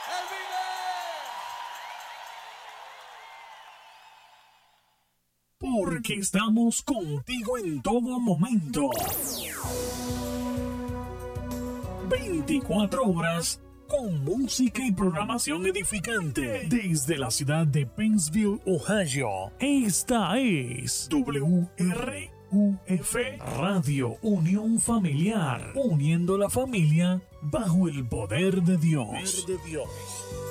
Porque estamos contigo en todo momento. 24 horas con música y programación edificante. Desde la ciudad de Pennsville, Ohio. Esta es WRUF, Radio Unión Familiar. Uniendo la familia bajo el poder de Dios.